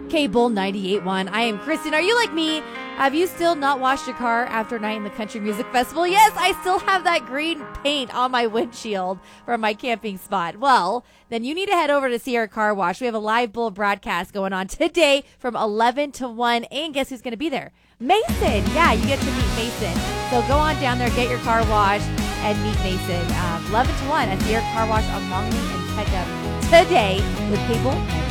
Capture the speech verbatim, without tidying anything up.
Cable ninety-eight point one. I am Kristen. Are you like me? Have you still not washed your car after a night in the Country Music Festival? Yes, I still have that green paint on my windshield from my camping spot. Well, then you need to head over to Sierra Car Wash. We have a live bull broadcast going on today from eleven to one. And guess who's going to be there? Mason. Yeah, you get to meet Mason. So go on down there, get your car washed, and meet Mason. Um, eleven to one at Sierra Car Wash on Longmead and Peckham today with Cable